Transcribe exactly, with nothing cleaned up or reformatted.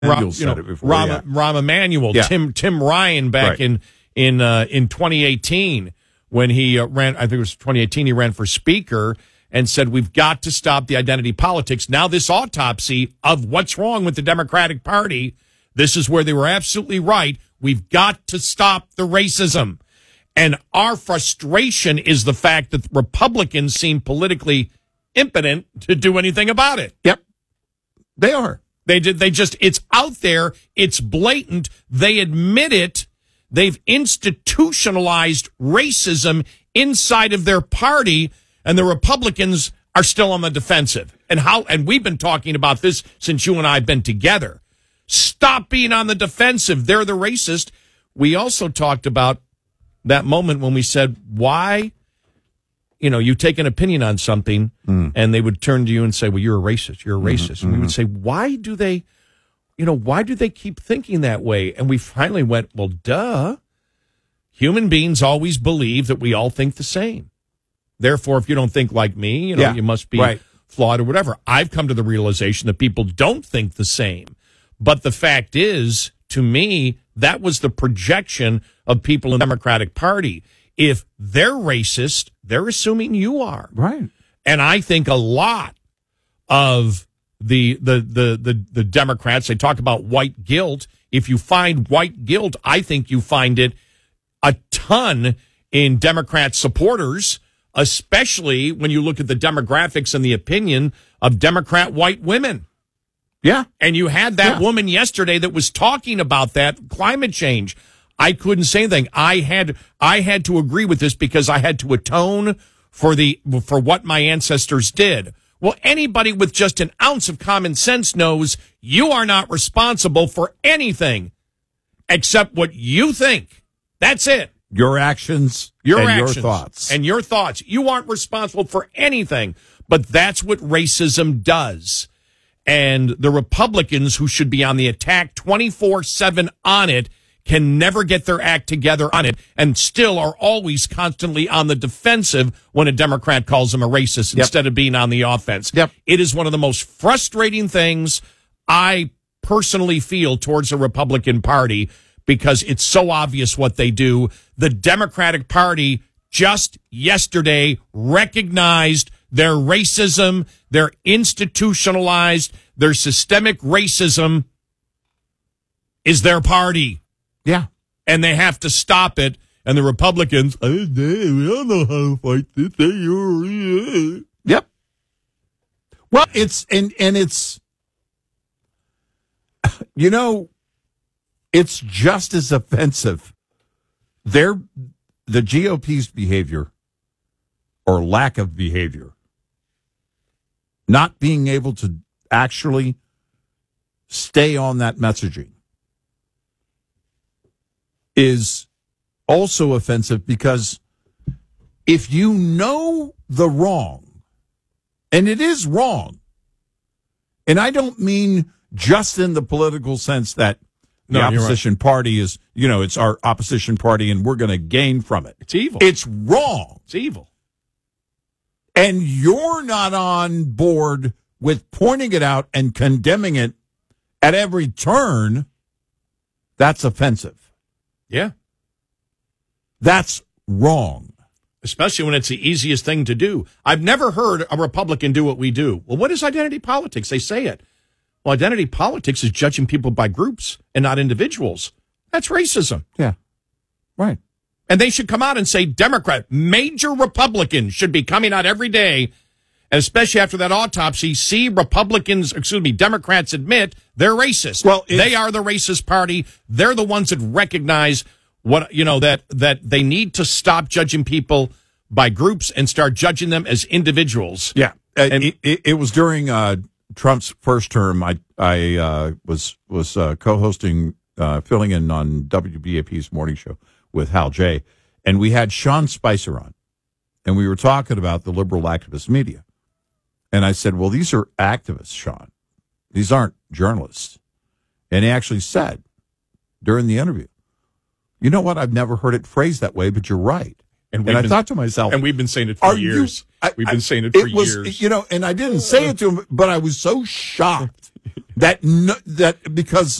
Ra- you know, Rahm, yeah. Rahm Emanuel, yeah. Tim Tim Ryan back right. in in uh, in twenty eighteen when he uh, ran. I think it was twenty eighteen. He ran for speaker and said, "We've got to stop the identity politics." Now, this autopsy of what's wrong with the Democratic Party. This is where they were absolutely right. We've got to stop the racism, and our frustration is the fact that Republicans seem politically impotent to do anything about it. Yep, they are. They did. They just, it's out there. It's blatant. They admit it. They've institutionalized racism inside of their party, and the Republicans are still on the defensive. And how, and we've been talking about this since you and I have been together. Stop being on the defensive. They're the racist. We also talked about that moment when we said, why, you know, you take an opinion on something mm. and they would turn to you and say, well, you're a racist. You're a racist. Mm-hmm. And we would say, why do they, you know, why do they keep thinking that way? And we finally went, well, duh. Human beings always believe that we all think the same. Therefore, if you don't think like me, you know, yeah. you must be right. flawed or whatever. I've come to the realization that people don't think the same. But the fact is, to me, that was the projection of people in the Democratic Party. If they're racist, they're assuming you are. Right. And I think a lot of the, the, the, the, the Democrats, they talk about white guilt. If you find white guilt, I think you find it a ton in Democrat supporters, especially when you look at the demographics and the opinion of Democrat white women. Yeah. And you had that yeah. woman yesterday that was talking about that climate change. I couldn't say anything. I had I had to agree with this because I had to atone for the for what my ancestors did. Well, anybody with just an ounce of common sense knows you are not responsible for anything except what you think. That's it. Your actions, your and actions, your thoughts. And your thoughts. You aren't responsible for anything. But that's what racism does. And the Republicans, who should be on the attack twenty-four seven on it, can never get their act together on it and still are always constantly on the defensive when a Democrat calls them a racist yep. instead of being on the offense. Yep. It is one of the most frustrating things I personally feel towards the Republican Party because it's so obvious what they do. The Democratic Party just yesterday recognized their racism, their institutionalized, their systemic racism is their party. Yeah. And they have to stop it. And the Republicans, we don't know how to fight this. Yep. Well, it's, and, and it's, you know, it's just as offensive. Their, the G O P's behavior or lack of behavior, not being able to actually stay on that messaging, is also offensive because if you know the wrong, and it is wrong, and I don't mean just in the political sense that the no, opposition right. party is, you know, it's our opposition party and we're going to gain from it. It's evil. It's wrong. It's evil. And you're not on board with pointing it out and condemning it at every turn. That's offensive. Yeah. That's wrong. Especially when it's the easiest thing to do. I've never heard a Republican do what we do. Well, what is identity politics? They say it. Well, identity politics is judging people by groups and not individuals. That's racism. Yeah. Right. And they should come out and say, Democrat, major Republicans should be coming out every day, and especially after that autopsy, see Republicans, excuse me, Democrats admit they're racist. Well, they are the racist party. They're the ones that recognize what, you know, that, that they need to stop judging people by groups and start judging them as individuals. Yeah. Uh, and it, it, it was during uh, Trump's first term. I, I uh, was, was uh, co-hosting, uh, filling in on W B A P's morning show with Hal J. And we had Sean Spicer on, and we were talking about the liberal activist media. And I said, well, these are activists, Sean. These aren't journalists. And he actually said during the interview, you know what? I've never heard it phrased that way, but you're right. And, and I been, thought to myself, and we've been saying it for years. I, We've been I, saying it for it was, years. You know, and I didn't say it to him, but I was so shocked that no, that because